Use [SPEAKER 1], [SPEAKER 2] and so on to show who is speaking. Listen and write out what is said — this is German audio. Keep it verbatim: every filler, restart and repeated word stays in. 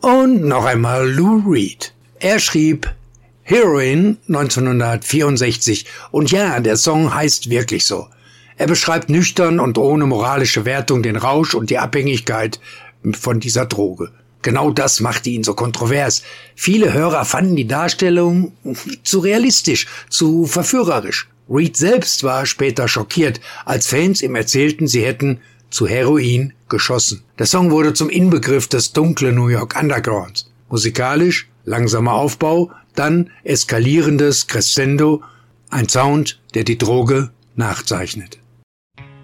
[SPEAKER 1] Und noch einmal Lou Reed. Er schrieb Heroin neunzehnhundertvierundsechzig und ja, der Song heißt wirklich so. Er beschreibt nüchtern und ohne moralische Wertung den Rausch und die Abhängigkeit von dieser Droge. Genau das machte ihn so kontrovers. Viele Hörer fanden die Darstellung zu realistisch, zu verführerisch. Reed selbst war später schockiert, als Fans ihm erzählten, sie hätten zu Heroin geschossen. Der Song wurde zum Inbegriff des dunklen New York Undergrounds. Musikalisch langsamer Aufbau, dann eskalierendes Crescendo, ein Sound, der die Droge nachzeichnet.